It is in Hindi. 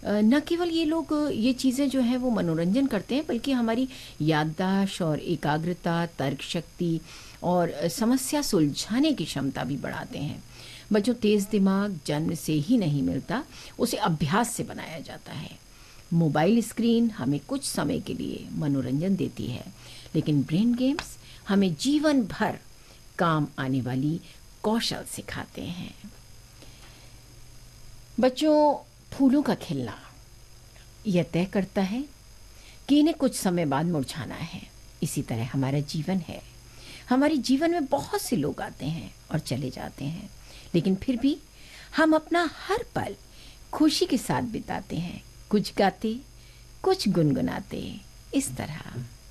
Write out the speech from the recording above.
न केवल ये लोग ये चीज़ें जो हैं वो मनोरंजन करते हैं, बल्कि हमारी याददाश्त और एकाग्रता, तर्क शक्ति और समस्या सुलझाने की क्षमता भी बढ़ाते हैं। बच्चों, तेज़ दिमाग जन्म से ही नहीं मिलता, उसे अभ्यास से बनाया जाता है। मोबाइल स्क्रीन हमें कुछ समय के लिए मनोरंजन देती है, लेकिन ब्रेन गेम्स हमें जीवन भर काम आने वाली कौशल सिखाते हैं। बच्चों, फूलों का खिलना यह तय करता है कि इन्हें कुछ समय बाद मुरझाना है। इसी तरह हमारा जीवन है। हमारे जीवन में बहुत से लोग आते हैं और चले जाते हैं, लेकिन फिर भी हम अपना हर पल खुशी के साथ बिताते हैं, कुछ गाते, कुछ गुनगुनाते, इस तरह।